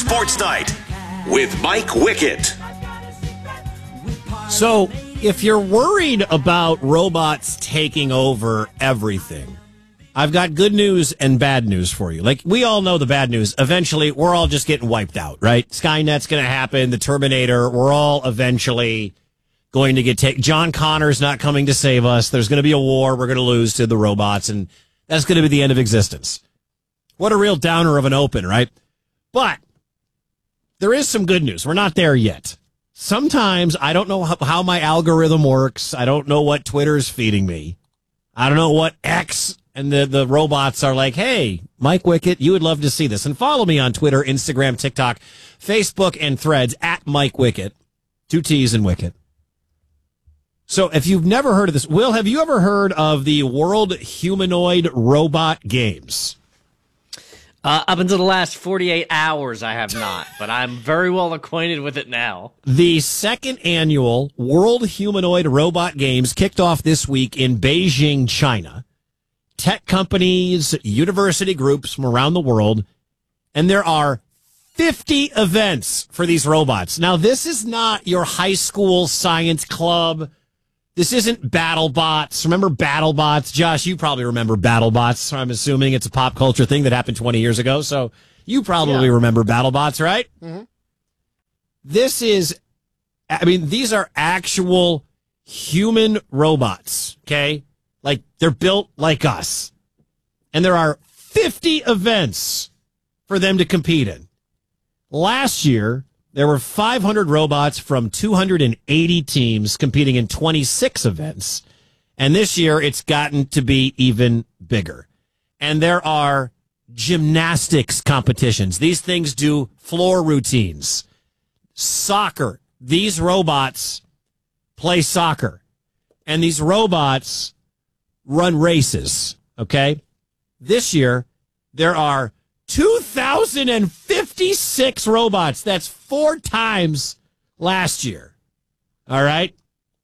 Sports Night with Mike Wickett. So, if you're worried about robots taking over everything, I've got good news and bad news for you. Like, we all know the bad news. Eventually, we're all just getting wiped out, right? Skynet's going to happen. The Terminator, we're all eventually going to get taken. John Connor's not coming to save us. There's going to be a war. We're going to lose to the robots, and that's going to be the end of existence. What a real downer of an open, right? But there is some good news. We're not there yet. Sometimes I don't know how my algorithm works. I don't know what Twitter's feeding me. I don't know what X and the robots are like, hey, Mike Wickett, you would love to see this. And follow me on Twitter, Instagram, TikTok, Facebook, and Threads at Mike Wickett. 2 T's and Wickett. So if you've never heard of this, Will, have you ever heard of the World Humanoid Robot Games? Up until the last 48 hours, I have not, but I'm very well acquainted with it now. The second annual World Humanoid Robot Games kicked off this week in Beijing, China. Tech companies, university groups from around the world, and there are 50 events for these robots. Now, this is not your high school science club. This isn't BattleBots. Remember BattleBots? Josh, you probably remember BattleBots. I'm assuming it's a pop culture thing that happened 20 years ago, so you probably remember BattleBots, right? Mm-hmm. These are actual human robots, okay? Like, they're built like us. And there are 50 events for them to compete in. Last year, there were 500 robots from 280 teams competing in 26 events. And this year, it's gotten to be even bigger. And there are gymnastics competitions. These things do floor routines. Soccer. These robots play soccer. And these robots run races, okay? This year, there are 2,056 robots. That's 4 times last year, all right?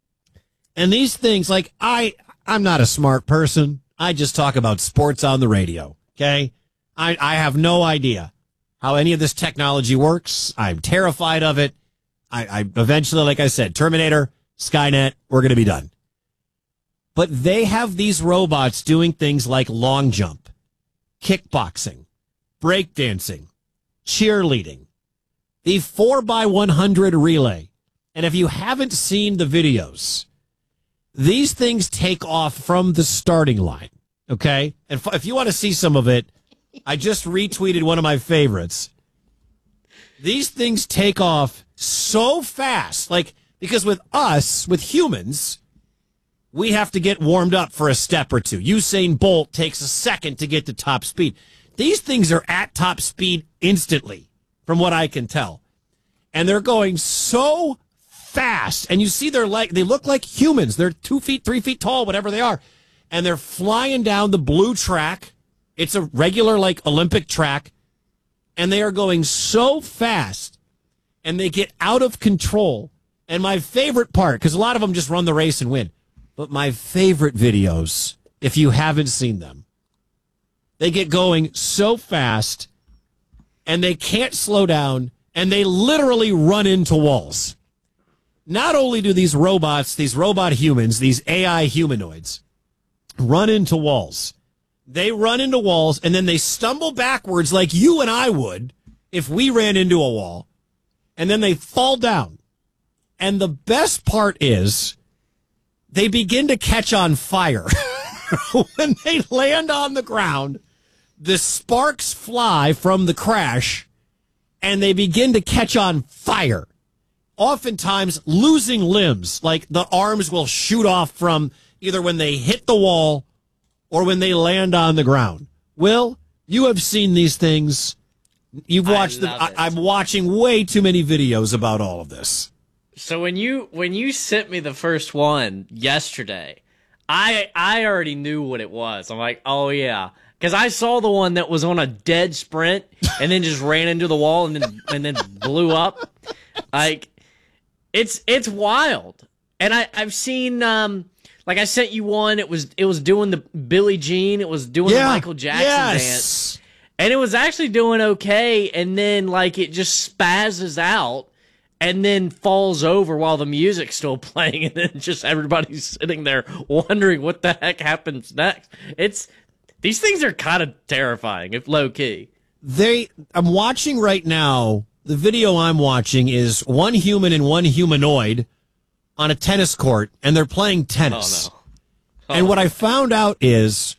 And these things, like, I'm not a smart person. I just talk about sports on the radio, okay? I have no idea how any of this technology works. I'm terrified of it. I eventually, like I said, Terminator, Skynet, we're going to be done. But they have these robots doing things like long jump, kickboxing, breakdancing, cheerleading, the 4x100 relay. And if you haven't seen the videos, these things take off from the starting line, okay? And if you want to see some of it, I just retweeted one of my favorites. These things take off so fast, like, because with us, with humans, we have to get warmed up for a step or two. Usain Bolt takes a second to get to top speed. These things are at top speed instantly, from what I can tell. And they're going so fast. And you see their leg, they look like humans. They're 2 feet, 3 feet tall, whatever they are. And they're flying down the blue track. It's a regular, like, Olympic track. And they are going so fast. And they get out of control. And my favorite part, because a lot of them just run the race and win. But my favorite videos, if you haven't seen them, they get going so fast and they can't slow down and they literally run into walls. Not only do these robots, these robot humans, these AI humanoids run into walls, they run into walls and then they stumble backwards like you and I would if we ran into a wall, and then they fall down. And the best part is, they begin to catch on fire. When they land on the ground, the sparks fly from the crash, and they begin to catch on fire. Oftentimes losing limbs, like the arms will shoot off from either when they hit the wall or when they land on the ground. Will, you have seen these things. You've watched them. I'm watching way too many videos about all of this. So when you sent me the first one yesterday, I already knew what it was. I'm like, oh yeah, because I saw the one that was on a dead sprint and then just ran into the wall and then blew up. Like, it's wild. And I've seen like I sent you one. It was doing the Billie Jean. It was doing the Michael Jackson dance. And it was actually doing okay, and then like it just spazzes out and then falls over while the music's still playing, and then just everybody's sitting there wondering what the heck happens next. These things are kind of terrifying, if low key. I'm watching right now. The video I'm watching is one human and one humanoid on a tennis court, and they're playing tennis. Oh, no. And what I found out is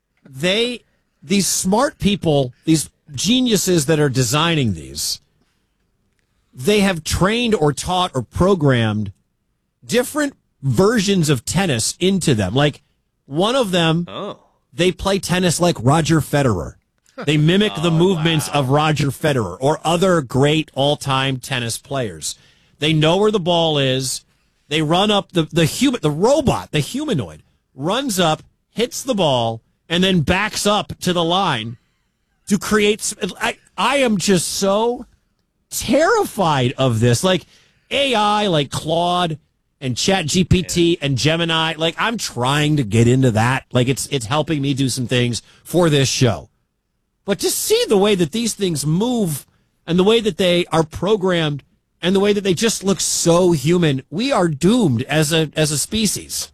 these smart people, these geniuses that are designing these, they have trained or taught or programmed different versions of tennis into them. Like one of them, they play tennis like Roger Federer. They mimic the movements of Roger Federer or other great all-time tennis players. They know where the ball is. They run up the robot, the humanoid, runs up, hits the ball, and then backs up to the line to create. I am just so terrified of this. Like AI, like Claude and ChatGPT and Gemini. Like I'm trying to get into that. Like it's helping me do some things for this show. But to see the way that these things move and the way that they are programmed and the way that they just look so human, we are doomed as a species.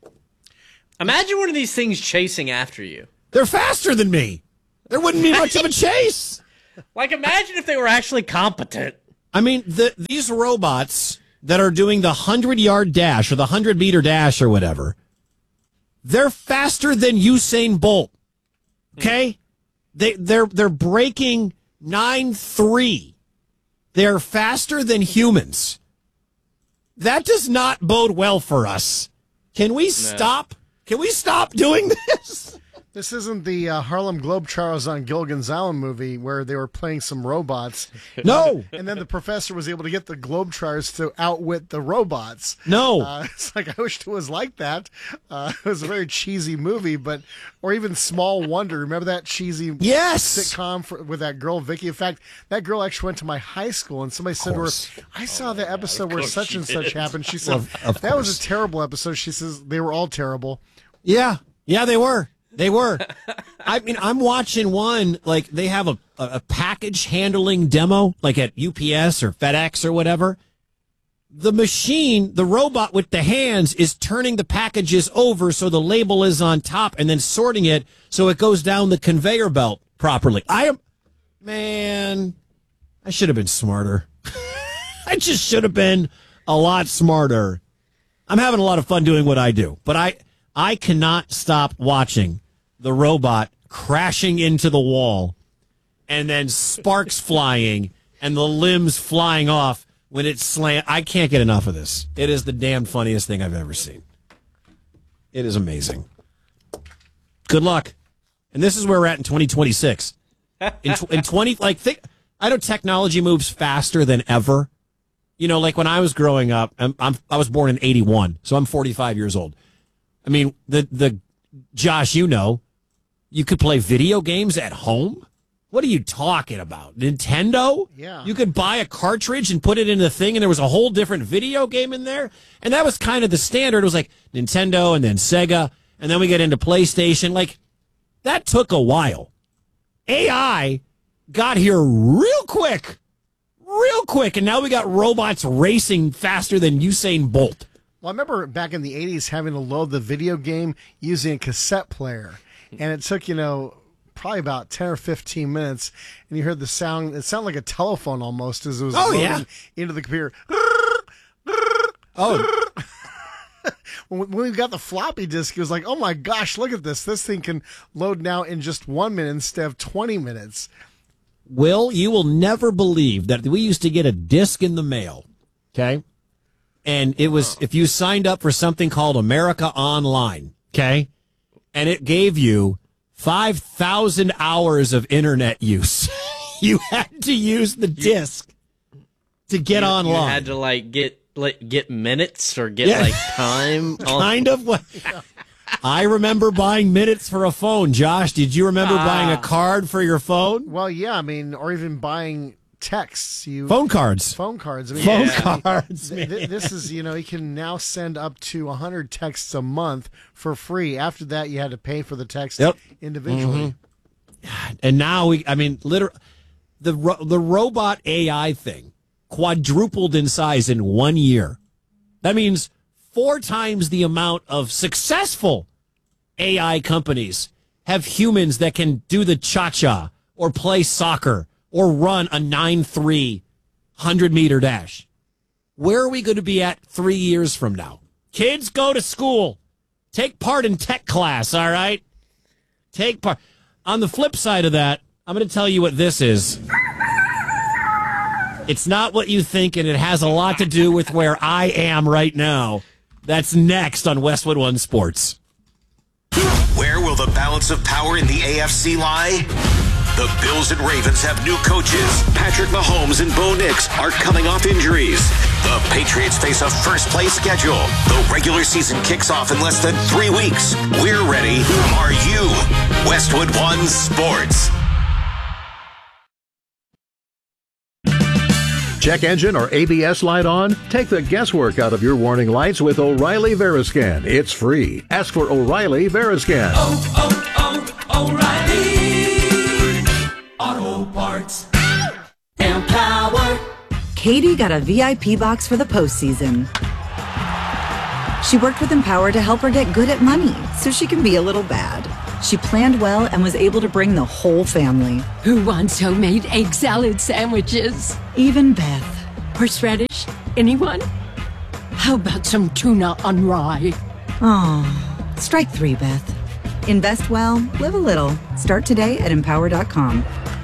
Imagine one of these things chasing after you. They're faster than me. There wouldn't be much of a chase. Like, imagine if they were actually competent. I mean, these robots that are doing the 100-yard dash or the 100-meter dash or whatever, they're faster than Usain Bolt. Okay? They're breaking 9.3. They're faster than humans. That does not bode well for us. Can we stop? Can we stop doing this? This isn't the Harlem Globetrotters on Gilligan's Island movie where they were playing some robots. No. And then the professor was able to get the Globetrotters to outwit the robots. No. It's like, I wished it was like that. It was a very cheesy movie, or even Small Wonder. Remember that cheesy sitcom with that girl, Vicky? In fact, that girl actually went to my high school, and somebody said to her, I saw the episode where such and such happened. She said, that was a terrible episode. She says, they were all terrible. Yeah. Yeah, they were. They were. I mean, I'm watching one, like they have a package handling demo, like at UPS or FedEx or whatever. The machine, the robot with the hands is turning the packages over so the label is on top and then sorting it so it goes down the conveyor belt properly. I should have been smarter. I just should have been a lot smarter. I'm having a lot of fun doing what I do, but I cannot stop watching the robot crashing into the wall and then sparks flying and the limbs flying off when it slams. I can't get enough of this. It is the damn funniest thing I've ever seen. It is amazing. Good luck. And this is where we're at in 2026. In 20, I know technology moves faster than ever. You know, like when I was growing up, I was born in 81, so I'm 45 years old. I mean, the Josh, you could play video games at home? What are you talking about? Nintendo? Yeah. You could buy a cartridge and put it in the thing, and there was a whole different video game in there? And that was kind of the standard. It was like Nintendo and then Sega, and then we get into PlayStation. Like, that took a while. AI got here real quick, and now we got robots racing faster than Usain Bolt. Well, I remember back in the 80s having to load the video game using a cassette player. And it took, probably about 10 or 15 minutes. And you heard the sound. It sounded like a telephone almost as it was loading into the computer. Oh. When we got the floppy disk, it was like, oh, my gosh, look at this. This thing can load now in just 1 minute instead of 20 minutes. Will, you will never believe that we used to get a disc in the mail, okay? And it was, if you signed up for something called America Online, okay? And it gave you 5,000 hours of internet use. You had to use the disc to get online. You had to get minutes or get time. Kind of what. I remember buying minutes for a phone. Josh, did you remember buying a card for your phone? Well, yeah, I mean, or even buying texts. Phone cards. Phone cards. I mean, phone cards. This is, you can now send up to 100 texts a month for free. After that, you had to pay for the text individually. And now literally, the robot AI thing quadrupled in size in 1 year. That means 4 times the amount of successful AI companies have humans that can do the cha-cha or play soccer or run a 9.3 100-meter dash. Where are we going to be at 3 years from now? Kids, go to school. Take part in tech class, all right? Take part. On the flip side of that, I'm going to tell you what this is. It's not what you think, and it has a lot to do with where I am right now. That's next on Westwood One Sports. Where will the balance of power in the AFC lie? The Bills and Ravens have new coaches. Patrick Mahomes and Bo Nix are coming off injuries. The Patriots face a first-place schedule. The regular season kicks off in less than 3 weeks. We're ready. Are you? Westwood One Sports. Check engine or ABS light on? Take the guesswork out of your warning lights with O'Reilly Veriscan. It's free. Ask for O'Reilly Veriscan. O'Reilly Auto Parts. Empower. Katie got a VIP box for the postseason. She worked with Empower to help her get good at money so she can be a little bad. She planned well and was able to bring the whole family. Who wants homemade egg salad sandwiches? Even Beth. Horseradish? Anyone? How about some tuna on rye? Oh, strike 3, Beth. Invest well, live a little. Start today at Empower.com.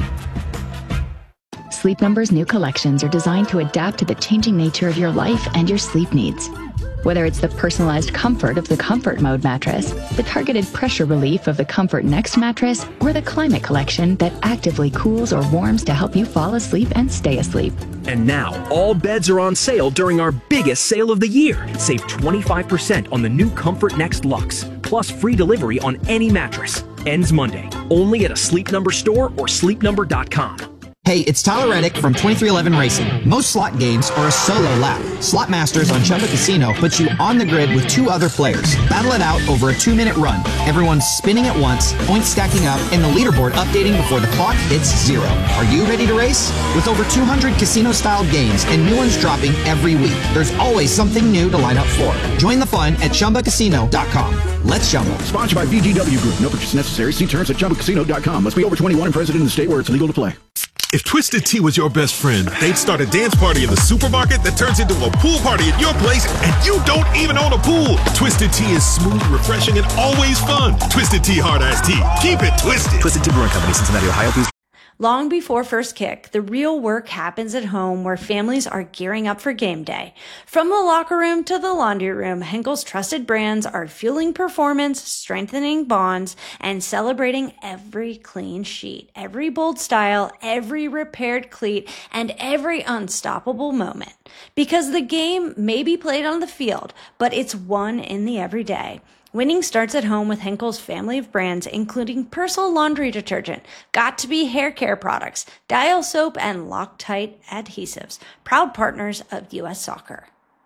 Sleep Number's new collections are designed to adapt to the changing nature of your life and your sleep needs. Whether it's the personalized comfort of the Comfort Mode mattress, the targeted pressure relief of the Comfort Next mattress, or the Climate Collection that actively cools or warms to help you fall asleep and stay asleep. And now, all beds are on sale during our biggest sale of the year. Save 25% on the new Comfort Next Luxe, plus free delivery on any mattress. Ends Monday, only at a Sleep Number store or sleepnumber.com. Hey, it's Tyler Reddick from 2311 Racing. Most slot games are a solo lap. Slot Masters on Chumba Casino puts you on the grid with 2 other players. Battle it out over a 2-minute run. Everyone's spinning at once, points stacking up, and the leaderboard updating before the clock hits 0. Are you ready to race? With over 200 casino-style games and new ones dropping every week, there's always something new to line up for. Join the fun at ChumbaCasino.com. Let's Chumba. Sponsored by VGW Group. No purchase necessary. See terms at ChumbaCasino.com. Must be over 21 and present in the state where it's legal to play. If Twisted Tea was your best friend, they'd start a dance party in the supermarket that turns into a pool party at your place, and you don't even own a pool. Twisted Tea is smooth, refreshing, and always fun. Twisted Tea Hard Iced Tea. Keep it twisted. Twisted Tea Brewing Company, Cincinnati, Ohio. Please. Long before first kick, the real work happens at home where families are gearing up for game day. From the locker room to the laundry room, Henkel's trusted brands are fueling performance, strengthening bonds, and celebrating every clean sheet, every bold style, every repaired cleat, and every unstoppable moment. Because the game may be played on the field, but it's won in the everyday. Winning starts at home with Henkel's family of brands, including Persil laundry detergent, Got2b hair care products, Dial soap, and Loctite adhesives, proud partners of U.S. Soccer.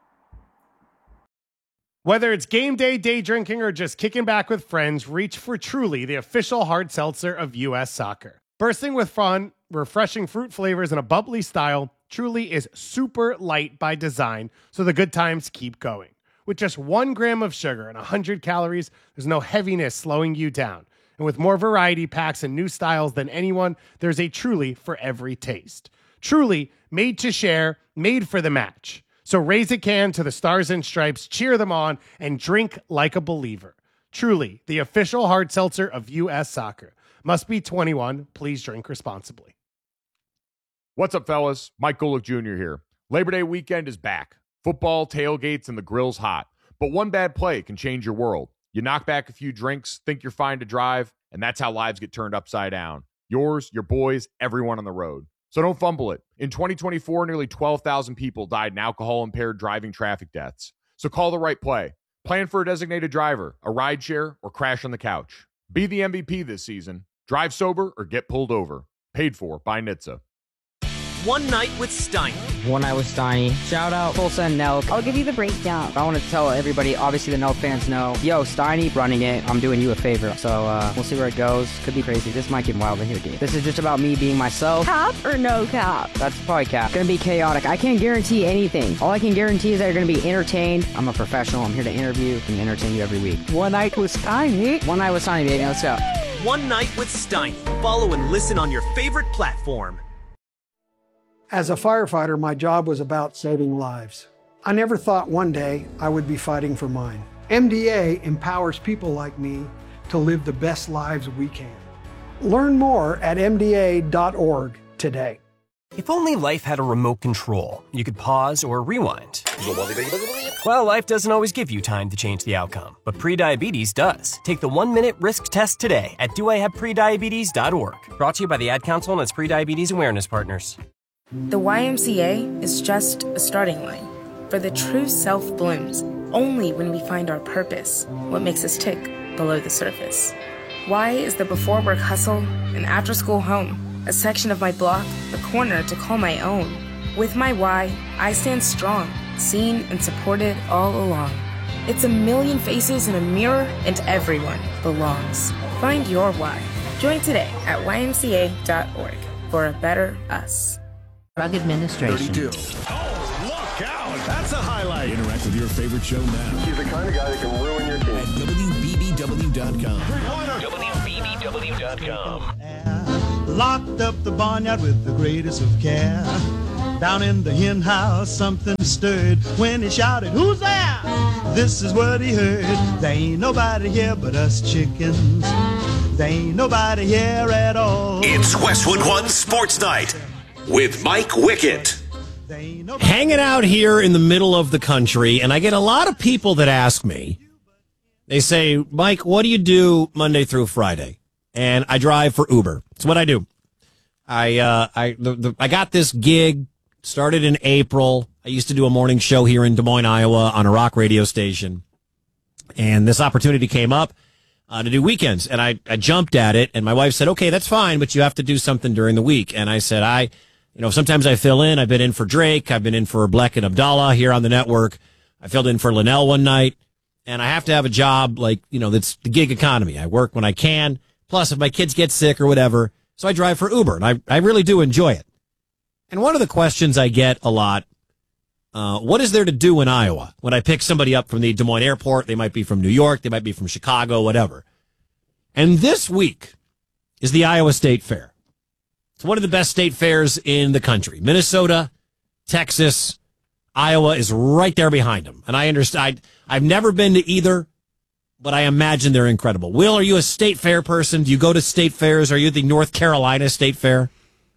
Whether it's game day, day drinking, or just kicking back with friends, reach for Truly, the official hard seltzer of U.S. Soccer. Bursting with fun, refreshing fruit flavors, and a bubbly style, Truly is super light by design, so the good times keep going. With just 1 gram of sugar and 100 calories, there's no heaviness slowing you down. And with more variety packs and new styles than anyone, there's a Truly for every taste. Truly, made to share, made for the match. So raise a can to the Stars and Stripes, cheer them on, and drink like a believer. Truly, the official hard seltzer of U.S. Soccer. Must be 21. Please drink responsibly. What's up, fellas? Mike Golick Jr. here. Labor Day weekend is back. Football, tailgates, and the grill's hot. But one bad play can change your world. You knock back a few drinks, think you're fine to drive, and that's how lives get turned upside down. Yours, your boys, everyone on the road. So don't fumble it. In 2024, nearly 12,000 people died in alcohol-impaired driving traffic deaths. So call the right play. Plan for a designated driver, a rideshare, or crash on the couch. Be the MVP this season. Drive sober or get pulled over. Paid for by NHTSA. One Night with Steiny. One Night with Steiny. Shout out Tulsa and Nelk. I'll give you the breakdown. I want to tell everybody, obviously the Nelk fans know, yo, Steiny running it. I'm doing you a favor. So we'll see where it goes. Could be crazy. This might get wild in here, dude. This is just about me being myself. Cap or no cap? That's probably cap. Gonna be chaotic. I can't guarantee anything. All I can guarantee is that you're gonna be entertained. I'm a professional. I'm here to interview and entertain you every week. One Night with Steiny. One Night with Steiny, baby. Let's go. One Night with Steiny. Follow and listen on your favorite platform. As a firefighter, my job was about saving lives. I never thought one day I would be fighting for mine. MDA empowers people like me to live the best lives we can. Learn more at MDA.org today. If only life had a remote control, you could pause or rewind. Well, life doesn't always give you time to change the outcome, but prediabetes does. Take the 1-minute risk test today at doihaveprediabetes.org. Brought to you by the Ad Council and its Prediabetes Awareness Partners. The YMCA is just a starting line, for the true self blooms only when we find our purpose, what makes us tick below the surface. Y is the before work hustle, an after school home, a section of my block, a corner to call my own. With my Y, I stand strong, seen and supported all along. It's a million faces in a mirror, and everyone belongs. Find your Y. Join today at ymca.org for a better us. Drug Administration. 32. Oh, look out! That's a highlight. Interact with your favorite show now. He's the kind of guy that can ruin your team. At WBBW.com. WBBW.com. Locked up the barnyard with the greatest of care. Down in the hen house, something stirred when he shouted, "Who's there?" This is what he heard. There ain't nobody here but us chickens. There ain't nobody here at all. It's Westwood One Sports Night with Mike Wickett. Hanging out here in the middle of the country, and I get a lot of people that ask me, they say, Mike, what do you do Monday through Friday? And I drive for Uber. It's what I do. I got this gig, started in April. I used to do a morning show here in Des Moines, Iowa on a rock radio station. And this opportunity came up to do weekends. And I jumped at it, and my wife said, okay, that's fine, but you have to do something during the week. And I said, sometimes I fill in. I've been in for Drake. I've been in for Black and Abdallah here on the network. I filled in for Linnell one night. And I have to have a job that's the gig economy. I work when I can. Plus, if my kids get sick or whatever, so I drive for Uber, and I really do enjoy it. And one of the questions I get a lot, what is there to do in Iowa? When I pick somebody up from the Des Moines airport, they might be from New York, they might be from Chicago, whatever. And this week is the Iowa State Fair. It's one of the best state fairs in the country. Minnesota, Texas, Iowa is right there behind them. And I understand, I've never been to either, but I imagine they're incredible. Will, are you a state fair person? Do you go to state fairs? Are you at the North Carolina State Fair?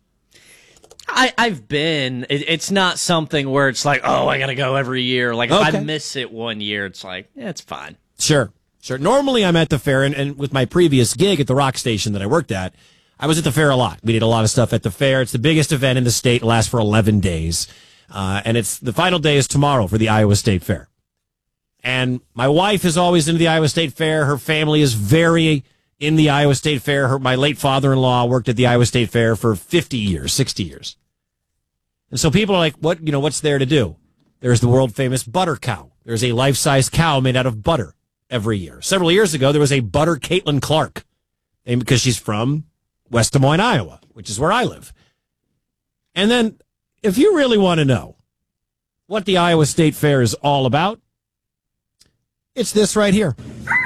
I've been. It's not something where it's like, oh, I got to go every year. Like, if I miss it one year, it's like, yeah, it's fine. Sure. Normally, I'm at the fair, and with my previous gig at the rock station that I worked at, I was at the fair a lot. We did a lot of stuff at the fair. It's the biggest event in the state. It lasts for 11 days. And the final day is tomorrow for the Iowa State Fair. And my wife is always into the Iowa State Fair. Her family is very in the Iowa State Fair. My late father-in-law worked at the Iowa State Fair for 50 years, 60 years. And so people are like, what's there to do? There's the world-famous butter cow. There's a life-size cow made out of butter every year. Several years ago, there was a butter Caitlin Clark, because she's from West Des Moines, Iowa, which is where I live. And then, if you really want to know what the Iowa State Fair is all about, it's this right here.